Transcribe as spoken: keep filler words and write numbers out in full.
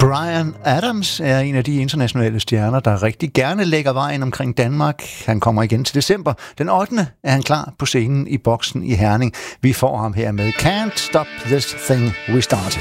Bryan Adams er en af de internationale stjerner, der rigtig gerne lægger vejen omkring Danmark. Han kommer igen til december. Den ottende er han klar på scenen i Boksen i Herning. Vi får ham her med Can't Stop This Thing We Started.